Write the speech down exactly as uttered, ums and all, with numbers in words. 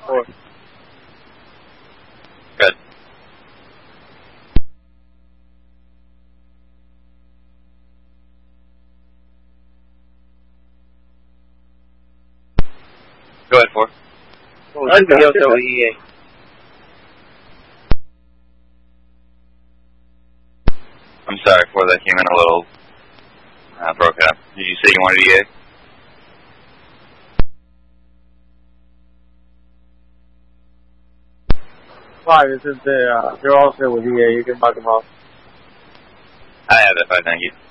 four. Good. Go ahead, four. Oh, that's the Delta E A. I'm sorry, four, that came in a little uh, broken up. Did you say you wanted E A? Five, this is the, uh, they're all set with E A. You can back them off. I have it, five, thank you.